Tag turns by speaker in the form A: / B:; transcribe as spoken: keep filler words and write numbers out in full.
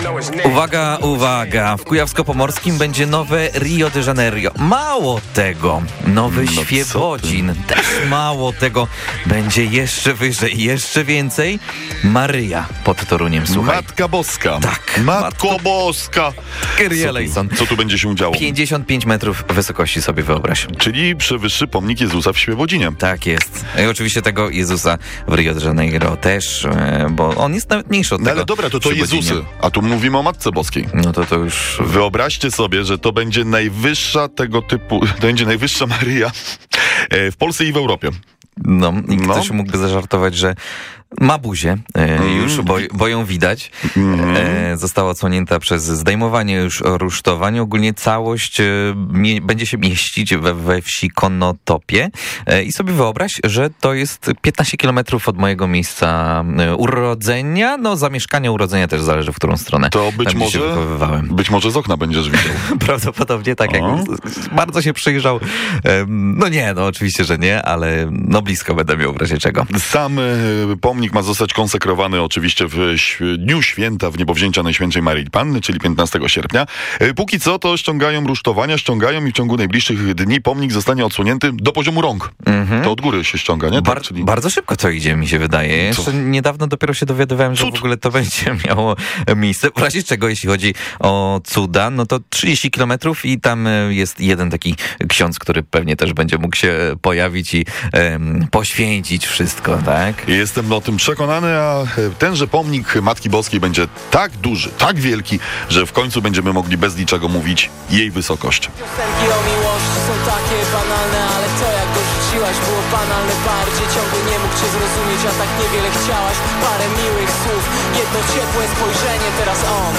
A: Uwaga, uwaga, w Kujawsko-Pomorskim będzie nowe Rio de Janeiro. Mało tego, nowy
B: No
A: Świebodzin. Też mało tego, będzie jeszcze wyżej, jeszcze więcej. Maryja pod Toruniem, słuchaj.
B: Matka Boska.
A: Tak.
B: Matko
A: Matko-
B: Boska.
A: Kyrie
B: Co tu,
A: Eleison.
B: co tu będzie się działo?
A: pięćdziesiąt pięć metrów wysokości sobie wyobraź.
B: Czyli przewyższy pomnik Jezusa w Świebodzinie.
A: Tak jest. I oczywiście tego Jezusa w Rio de Janeiro też, e, bo on jest nawet mniejszy od
B: No
A: tego.
B: ale dobra, to to
A: w Świebodzinie.
B: Jezusy. A tu mówimy o Matce Boskiej.
A: No to to już...
B: Wyobraźcie sobie, że to będzie najwyższa tego typu, to będzie najwyższa Maryja e, w Polsce i w Europie.
A: No i
B: No.
A: ktoś mógłby zażartować, że ma buzię e,
B: Mm.
A: już, bo, bo ją widać.
B: Mm.
A: E, została odsłonięta przez zdejmowanie już rusztowań. Ogólnie całość e, mie- będzie się mieścić we, we wsi Konotopie. E, I sobie wyobraź, że to jest piętnaście kilometrów od mojego miejsca e, urodzenia. No zamieszkania, urodzenia też zależy, w którą stronę.
B: To być
A: Tam, gdzie się
B: może,
A: wychowywałem.
B: być może z okna będziesz widział.
A: Prawdopodobnie tak, jak
B: O.
A: bardzo się przyjrzał. Em, No nie, no oczywiście, że nie, ale no blisko będę miał w razie czego.
B: Sam e, pomnik ma zostać konsekrowany oczywiście w ś- Dniu Święta w Niebowzięcia Najświętszej Maryi Panny, czyli piętnastego sierpnia. E, Póki co to ściągają rusztowania, ściągają i w ciągu najbliższych dni pomnik zostanie odsłonięty do poziomu rąk.
A: Mhm.
B: To od góry się ściąga, nie? Tak,
A: Bar-
B: czyli...
A: Bardzo szybko to idzie, mi się wydaje. Jeszcze niedawno dopiero się dowiadywałem, że
B: Cud.
A: w ogóle to będzie miało miejsce. W razie czego, jeśli chodzi o cuda, no to trzydzieści kilometrów i tam e, jest jeden taki ksiądz, który pewnie też będzie mógł się pojawić i em, poświęcić wszystko, tak?
B: Jestem o tym przekonany, a tenże pomnik Matki Boskiej będzie tak duży, tak wielki, że w końcu będziemy mogli bez niczego mówić jej wysokość.
C: Piosenki o miłości są takie banalne, ale to jak go rzuciłaś było banalne bardziej. Ciągle nie mógł cię zrozumieć, a tak niewiele chciałaś. Parę miłych słów, jedno ciepłe spojrzenie, teraz on